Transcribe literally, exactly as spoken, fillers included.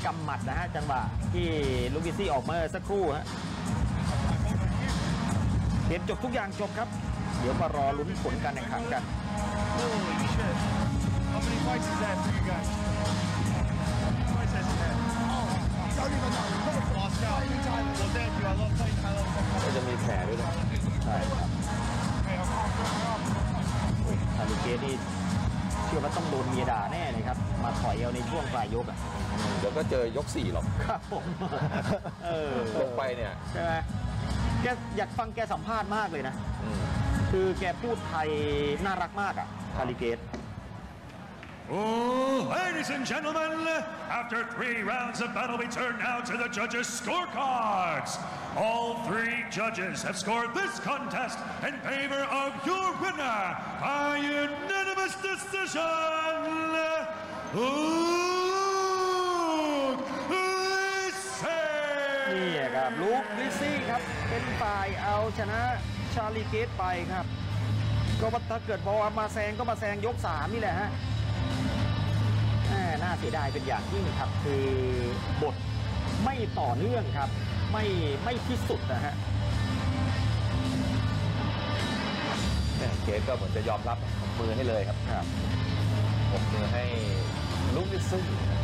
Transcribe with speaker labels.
Speaker 1: ำหมัดนะฮะจังหวะที่ลูกิซี่ออกมาสักครู่ฮะเกมจบทุกอย่างจบครับเดี๋ยวมารอลุ้นผลการแข่งขันกัน
Speaker 2: ก็จะมีแผลด้วยนะ
Speaker 1: ใช่ครับคาริเกตนี่เชื่อว่าต้องโดนเมียด่าแน่เลยครับมาถอยเอาในช่วงปลายยกอ่ะ
Speaker 2: เดี๋ยวก็เจอยกสี่หรอก
Speaker 1: ครับผมเออ
Speaker 2: ลงไปเนี่ย
Speaker 1: ใช่ไหมแกอยากฟังแกสัมภาษณ์มากเลยนะคือแกพูดไทยน่ารักมากอ่ะคาริเกต
Speaker 3: Oh, ladies and gentlemen, after three rounds of battle, we turn now to the judges' scorecards. All three judges have scored this contest in favor of your winner by unanimous decision. Luke Lisey.
Speaker 1: นี่ครับลูคลิซี่ครับเป็นฝ่ายเอาชนะชาลีเกตไปครับก็ถ้าเกิดพอมาแซงก็มาแซงยกสามนี่แหละฮะน่าเสียดายเป็นอย่างยิ่งครับคือบทไม่ต่อเนื่องครับไม่ไม่ที่สุดนะฮะ
Speaker 2: เคสก็เหมือนจะยอมรับมือให้เลยครับครับผมมือให้ลูกลิซี่